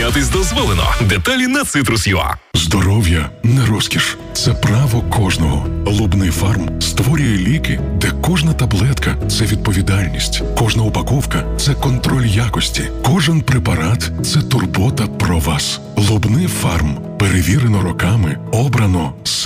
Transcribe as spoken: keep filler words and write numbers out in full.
Зупинятись дозволено. Деталі на Citrus.ua. Здоров'я не розкіш. Це право кожного. Лубний фарм створює ліки, де кожна таблетка – це відповідальність. Кожна упаковка – це контроль якості. Кожен препарат – це турбота про вас. Лубний фарм. Перевірено роками. Обрано